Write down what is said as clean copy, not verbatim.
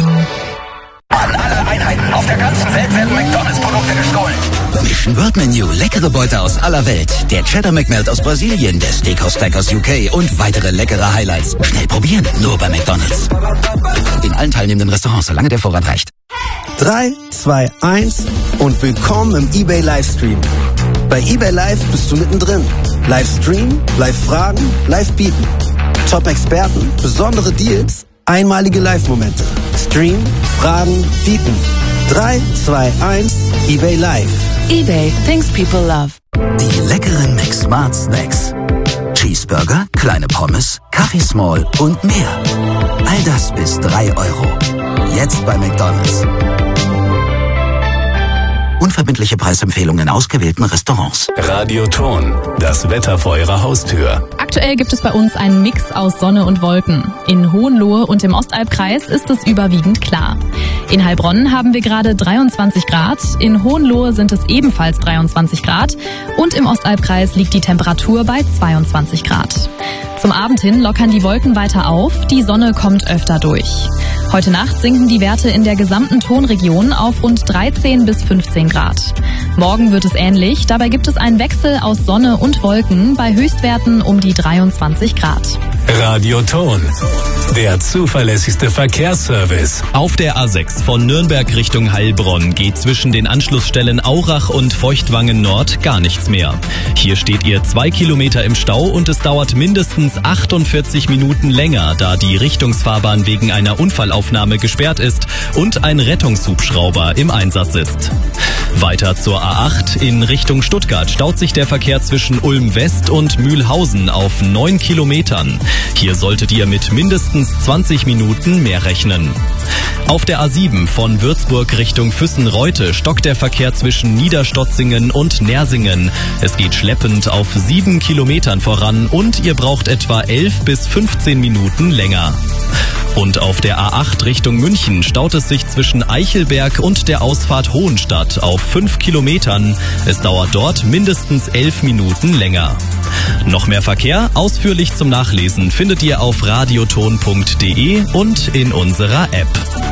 An alle Einheiten auf der ganzen Welt werden McDonalds-Produkte gestohlen. Mission World Menu, leckere Beute aus aller Welt. Der Cheddar McMelt aus Brasilien, der Steakhouse Stack aus UK und weitere leckere Highlights. Schnell probieren, nur bei McDonalds. In allen teilnehmenden Restaurants, solange der Vorrat reicht. 3, 2, 1 und willkommen im eBay Livestream. Bei eBay Live bist du mittendrin. Livestream, Live-Fragen, Live-Bieten. Top-Experten, besondere Deals, einmalige Live-Momente. Stream, Fragen, Bieten. 3, 2, 1, eBay Live. eBay, things people love. Die leckeren McSmart Snacks. Cheeseburger, kleine Pommes, Kaffee Small und mehr. All das bis 3 €. Jetzt bei McDonalds. Unverbindliche Preisempfehlungen in ausgewählten Restaurants. Radioton, das Wetter vor Ihrer Haustür. Aktuell gibt es bei uns einen Mix aus Sonne und Wolken. In Hohenlohe und im Ostalbkreis ist es überwiegend klar. In Heilbronn haben wir gerade 23 Grad, in Hohenlohe sind es ebenfalls 23 Grad und im Ostalbkreis liegt die Temperatur bei 22 Grad. Zum Abend hin lockern die Wolken weiter auf, die Sonne kommt öfter durch. Heute Nacht sinken die Werte in der gesamten Tonregion auf rund 13 bis 15 Grad. Morgen wird es ähnlich, dabei gibt es einen Wechsel aus Sonne und Wolken bei Höchstwerten um die 23 Grad. Radioton, der zuverlässigste Verkehrsservice. Auf der A6 von Nürnberg Richtung Heilbronn geht zwischen den Anschlussstellen Aurach und Feuchtwangen Nord gar nichts mehr. Hier steht ihr 2 Kilometer im Stau und es dauert mindestens 48 Minuten länger, da die Richtungsfahrbahn wegen einer Unfallaufnahme gesperrt ist und ein Rettungshubschrauber im Einsatz ist. Weiter zur A8 in Richtung Stuttgart staut sich der Verkehr zwischen Ulm West und Mühlhausen auf 9 Kilometern. Hier solltet ihr mit mindestens 20 Minuten mehr rechnen. Auf der A7 von Würzburg Richtung Füssen-Reute stockt der Verkehr zwischen Niederstotzingen und Nersingen. Es geht schleppend auf 7 Kilometern voran und ihr braucht etwa 11 bis 15 Minuten länger. Und auf der A8 Richtung München staut es sich zwischen Eichelberg und der Ausfahrt Hohenstadt auf 5 Kilometern. Es dauert dort mindestens 11 Minuten länger. Noch mehr Verkehr ausführlich zum Nachlesen findet ihr auf radioton.de und in unserer App.